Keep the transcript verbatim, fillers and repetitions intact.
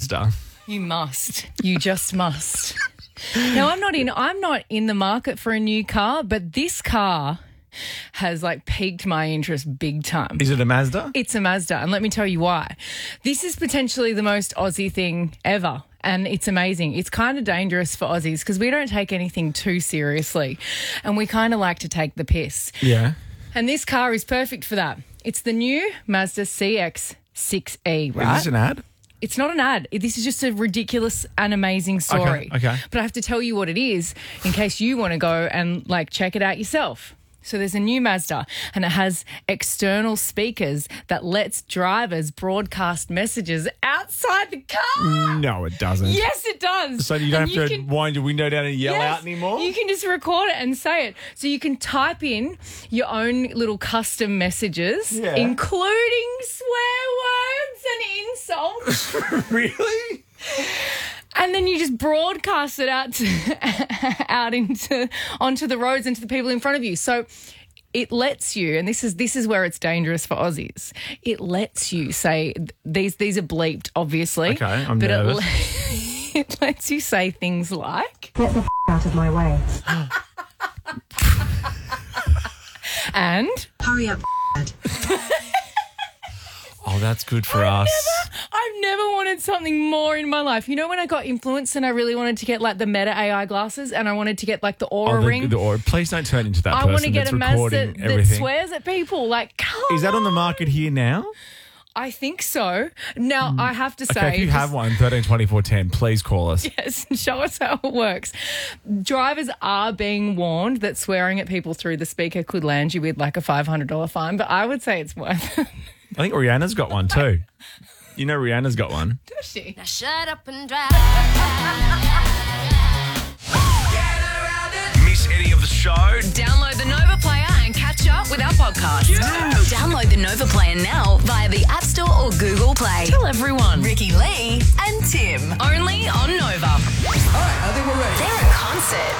Mazda. You must. You just must. Now, I'm not in I'm not in the market for a new car, but this car has like piqued my interest big time. Is it a Mazda? It's a Mazda, and let me tell you why. This is potentially the most Aussie thing ever, and it's amazing. It's kind of dangerous for Aussies because we don't take anything too seriously, and we kind of like to take the piss. Yeah. And this car is perfect for that. It's the new Mazda C X six E, right? Is this an ad? It's not an ad. This is just a ridiculous and amazing story. Okay, okay. But I have to tell you what it is in case you want to go and like check it out yourself. So there's a new Mazda and it has external speakers that lets drivers broadcast messages outside the car. No, it doesn't. Yes, it does. So you don't And have to can- wind your window down and yell Yes, out anymore? You can just record it and say it. So you can type in your own little custom messages, Yeah. including swear words and insults. Really? And then you just broadcast it out to, out into onto the roads and to the people in front of you. So it lets you, and this is this is where it's dangerous for Aussies. It lets you say these these are bleeped, obviously. Okay, I'm but nervous. It, le- it lets you say things like, Get the f- out of my way. and Hurry up, Oh, that's good for us. I've never wanted something more in my life. You know when I got influenced and I really wanted to get like the Meta A I glasses and I wanted to get like the Aura Oh, the, ring? the, or, please don't turn into that I person want to get that's a Mazda recording that, that everything. swears at people. Like, come Is that on the on. market here now? I think so. Now, I have to say... Okay, if you just- have one, thirteen twenty-four ten, please call us. Yes, and show us how it works. Drivers are being warned that swearing at people through the speaker could land you with like a five hundred dollars fine, but I would say it's worth it. I think Rihanna's got one too. You know Rihanna's got one. Does she? Now shut up and drive. Miss any of the show? Download the Nova Player and catch up with our podcast. Download the Nova Player now via the App Store or Google Play. Tell everyone. Ricky Lee and Tim. Only on Nova. All right, I think we're ready. They're in concert.